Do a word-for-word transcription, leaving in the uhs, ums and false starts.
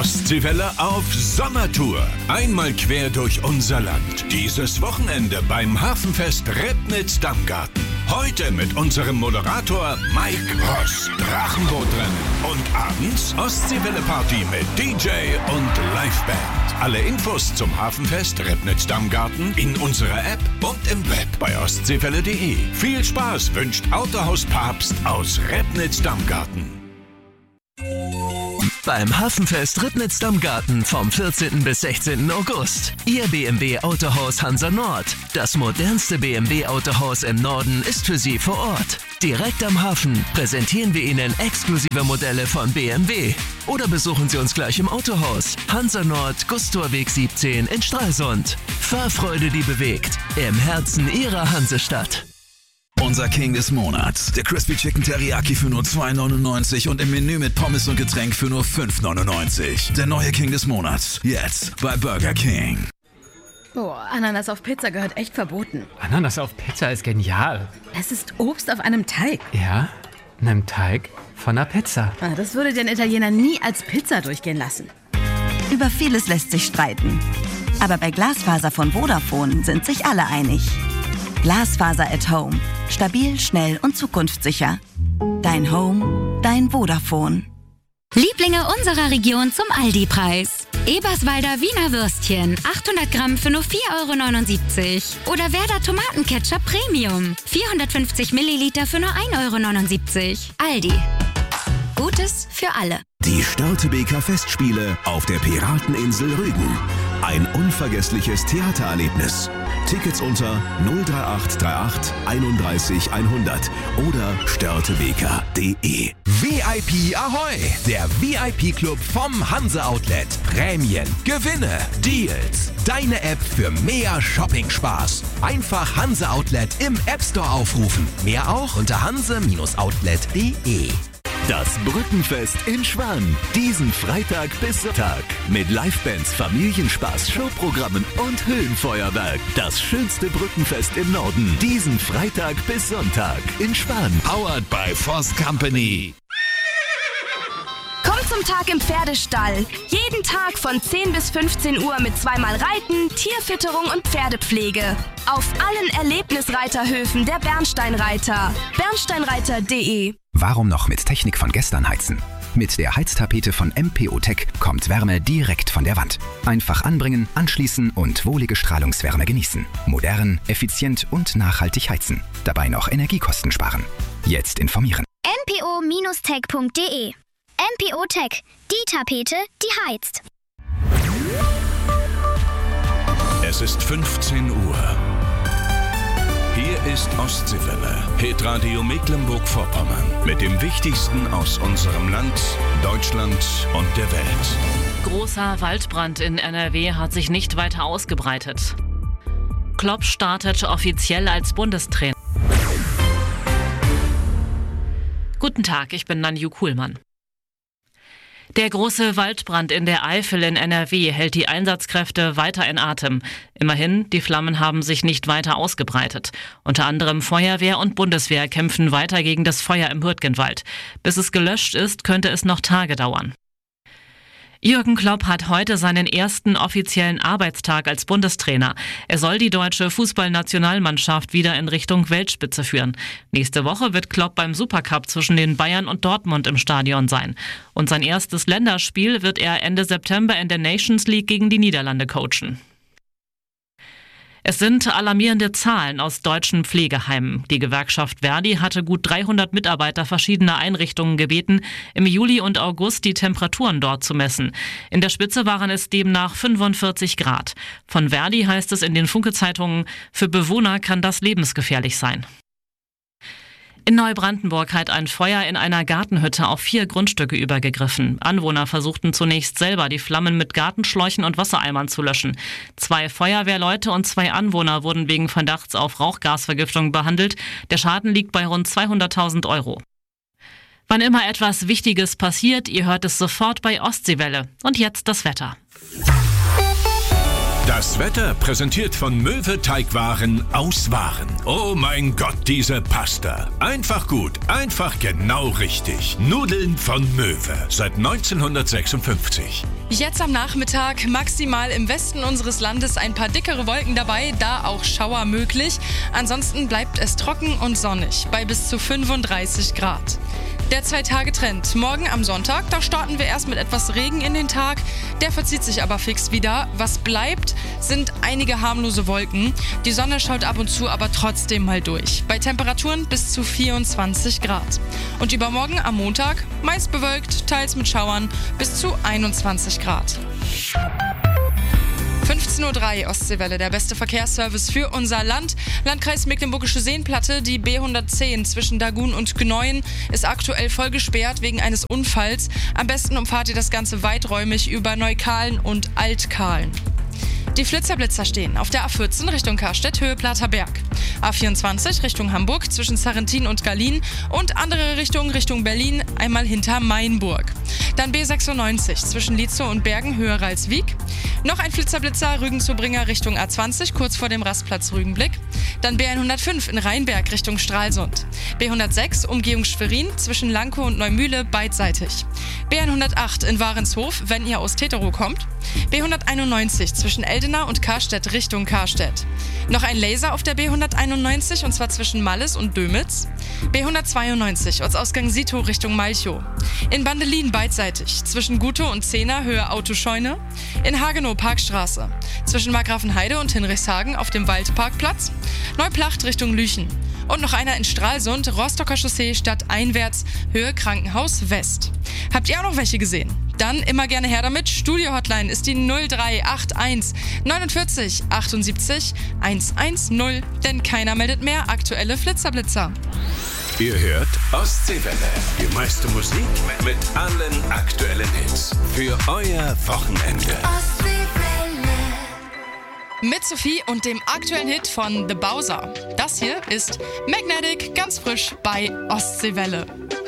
Ostseewelle auf Sommertour. Einmal quer durch unser Land. Dieses Wochenende beim Hafenfest Repnitz-Damgarten. Heute mit unserem Moderator Mike Ross. Drachenbootrennen. Und abends Ostseewelle-Party mit D J und Liveband. Alle Infos zum Hafenfest Repnitz-Damgarten in unserer App und im Web bei ostseewelle punkt de. Viel Spaß wünscht Autohaus Papst aus Repnitz-Damgarten. Beim Hafenfest Repnitz-Damgarten vom vierzehnten bis sechzehnten August. Ihr B M W Autohaus Hansa Nord. Das modernste B M W Autohaus im Norden ist für Sie vor Ort. Direkt am Hafen präsentieren wir Ihnen exklusive Modelle von B M W. Oder besuchen Sie uns gleich im Autohaus. Hansa Nord, Gustorweg siebzehn in Stralsund. Fahrfreude, die bewegt. Im Herzen Ihrer Hansestadt. Unser King des Monats. Der Crispy Chicken Teriyaki für nur zwei neunundneunzig und im Menü mit Pommes und Getränk für nur fünf neunundneunzig. Der neue King des Monats. Jetzt bei Burger King. Boah, Ananas auf Pizza gehört echt verboten. Ananas auf Pizza ist genial. Es ist Obst auf einem Teig. Ja, einem Teig von einer Pizza. Ah, das würde den Italiener nie als Pizza durchgehen lassen. Über vieles lässt sich streiten. Aber bei Glasfaser von Vodafone sind sich alle einig. Glasfaser at Home. Stabil, schnell und zukunftssicher. Dein Home, dein Vodafone. Lieblinge unserer Region zum Aldi-Preis. Eberswalder Wiener Würstchen, achthundert Gramm für nur vier Euro neunundsiebzig. Oder Werder Tomatenketchup Premium, vierhundertfünfzig Milliliter für nur ein Euro neunundsiebzig. Aldi. Gutes für alle. Die Störtebeker Festspiele auf der Pirateninsel Rügen. Ein unvergessliches Theatererlebnis. Tickets unter null drei acht drei acht einunddreißig hundert oder störtebeker punkt de. V I P Ahoi! Der V I P-Club vom Hanse Outlet. Prämien, Gewinne, Deals. Deine App für mehr Shopping-Spaß. Einfach Hanse Outlet im App Store aufrufen. Mehr auch unter hanse Outlet punkt de. Das Brückenfest in Schwan. Diesen Freitag bis Sonntag. Mit Livebands, Familienspaß, Showprogrammen und Höhenfeuerwerk. Das schönste Brückenfest im Norden. Diesen Freitag bis Sonntag in Schwan. Powered by Voss Company. Komm zum Tag im Pferdestall. Jeden Tag von zehn bis fünfzehn Uhr mit zweimal Reiten, Tierfütterung und Pferdepflege. Auf allen Erlebnisreiterhöfen der Bernsteinreiter. bernsteinreiter punkt de. Warum noch mit Technik von gestern heizen? Mit der Heiztapete von M P O Tech kommt Wärme direkt von der Wand. Einfach anbringen, anschließen und wohlige Strahlungswärme genießen. Modern, effizient und nachhaltig heizen. Dabei noch Energiekosten sparen. Jetzt informieren. m p o Bindestrich tech punkt de. M P O Tech. Die Tapete, die heizt. Es ist fünfzehn Uhr. Hier ist Ostseewelle, Hitradio Mecklenburg-Vorpommern. Mit dem Wichtigsten aus unserem Land, Deutschland und der Welt. Großer Waldbrand in N R W hat sich nicht weiter ausgebreitet. Klopp startet offiziell als Bundestrainer. Guten Tag, ich bin Nanju Kuhlmann. Der große Waldbrand in der Eifel in N R W hält die Einsatzkräfte weiter in Atem. Immerhin, die Flammen haben sich nicht weiter ausgebreitet. Unter anderem Feuerwehr und Bundeswehr kämpfen weiter gegen das Feuer im Hürtgenwald. Bis es gelöscht ist, könnte es noch Tage dauern. Jürgen Klopp hat heute seinen ersten offiziellen Arbeitstag als Bundestrainer. Er soll die deutsche Fußballnationalmannschaft wieder in Richtung Weltspitze führen. Nächste Woche wird Klopp beim Supercup zwischen den Bayern und Dortmund im Stadion sein. Und sein erstes Länderspiel wird er Ende September in der Nations League gegen die Niederlande coachen. Es sind alarmierende Zahlen aus deutschen Pflegeheimen. Die Gewerkschaft Verdi hatte gut dreihundert Mitarbeiter verschiedener Einrichtungen gebeten, im Juli und August die Temperaturen dort zu messen. In der Spitze waren es demnach fünfundvierzig Grad. Von Verdi heißt es in den Funke-Zeitungen, für Bewohner kann das lebensgefährlich sein. In Neubrandenburg hat ein Feuer in einer Gartenhütte auf vier Grundstücke übergegriffen. Anwohner versuchten zunächst selber, die Flammen mit Gartenschläuchen und Wassereimern zu löschen. Zwei Feuerwehrleute und zwei Anwohner wurden wegen Verdachts auf Rauchgasvergiftung behandelt. Der Schaden liegt bei rund zweihunderttausend Euro. Wann immer etwas Wichtiges passiert, ihr hört es sofort bei Ostseewelle. Und jetzt das Wetter. Das Das Wetter präsentiert von Möwe Teigwaren aus Waren. Oh mein Gott, diese Pasta. Einfach gut, einfach genau richtig. Nudeln von Möwe seit neunzehnhundertsechsundfünfzig. Jetzt am Nachmittag maximal im Westen unseres Landes ein paar dickere Wolken dabei, da auch Schauer möglich. Ansonsten bleibt es trocken und sonnig bei bis zu fünfunddreißig Grad. Der Zwei-Tage-Trend. Morgen am Sonntag, da starten wir erst mit etwas Regen in den Tag. Der verzieht sich aber fix wieder. Was bleibt, sind einige harmlose Wolken. Die Sonne schaut ab und zu aber trotzdem mal durch. Bei Temperaturen bis zu vierundzwanzig Grad. Und übermorgen am Montag meist bewölkt, teils mit Schauern, bis zu einundzwanzig Grad. fünfzehn Uhr drei, Ostseewelle, der beste Verkehrsservice für unser Land. Landkreis Mecklenburgische Seenplatte, die B hundertzehn zwischen Dagun und Gneuen ist aktuell voll gesperrt wegen eines Unfalls. Am besten umfahrt ihr das Ganze weiträumig über Neukahlen und Altkahlen. Die Flitzerblitzer stehen auf der A vierzehn Richtung Karstedt, Höhe Platterberg. A vierundzwanzig Richtung Hamburg zwischen Sarrentin und Gallien und andere Richtungen Richtung Berlin, einmal hinter Mainburg. Dann B sechsundneunzig zwischen Lietzow und Bergen, Höhe Ralswiek. Noch ein Flitzerblitzer Rügen-zu-Bringer Richtung A zwanzig, kurz vor dem Rastplatz Rügenblick. Dann B hundertfünf in Rheinberg Richtung Stralsund. B hundertsechs Umgehung Schwerin zwischen Lankow und Neumühle beidseitig. B hundertacht in Warenshof, wenn ihr aus Teterow kommt. B hunderteinundneunzig zwischen Eldena und Karstedt Richtung Karstedt. Noch ein Laser auf der B hunderteinundneunzig und zwar zwischen Malles und Dömitz. B hundertzweiundneunzig Ortsausgang Sito Richtung Malchow. In Bandelin beidseitig zwischen Gutow und Zehner Höhe Autoscheune. In Hagenow Parkstraße zwischen Markgrafenheide und Hinrichshagen auf dem Waldparkplatz. Neuplacht Richtung Lüchen. Und noch einer in Stralsund, Rostocker Chaussee stadteinwärts, Höhe Krankenhaus West. Habt ihr auch noch welche gesehen? Dann immer gerne her damit. Studio-Hotline ist die null drei acht eins neunundvierzig achtundsiebzig hundertzehn, denn keiner meldet mehr aktuelle Flitzerblitzer. Ihr hört Ostseewelle, die meiste Musik mit allen aktuellen Hits für euer Wochenende. Mit Sophie und dem aktuellen Hit von The Bowser. Das hier ist Magnetic, ganz frisch bei Ostseewelle.